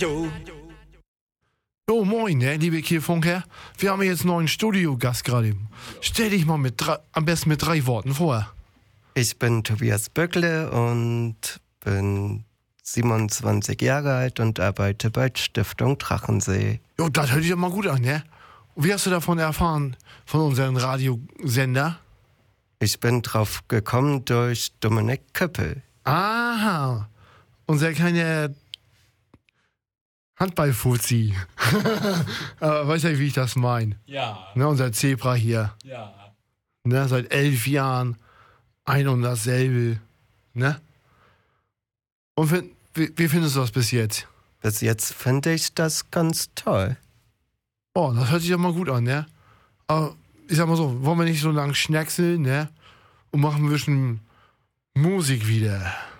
Oh, moin, ne, liebe Kirchfunker. Wir haben jetzt einen neuen Studiogast gerade. Stell dich mal am besten mit 3 Worten vor. Ich bin Tobias Böckle und bin 27 Jahre alt und arbeite bei Stiftung Drachensee. Jo, das hört sich ja mal gut an, ne? Und wie hast du davon erfahren, von unserem Radiosender? Ich bin drauf gekommen durch Dominik Köppel. Aha, unser kleiner Handballfuzzi. Aber weißt du, wie ich das meine? Ja. Ne, unser Zebra hier. Ja. Ne, seit 11 Jahren ein und dasselbe. Ne? Und wie findest du das bis jetzt? Bis jetzt finde ich das ganz toll. Oh, das hört sich ja mal gut an, ne? Aber ich sag mal so, wollen wir nicht so lang schnackseln, ne? Und machen ein bisschen Musik wieder.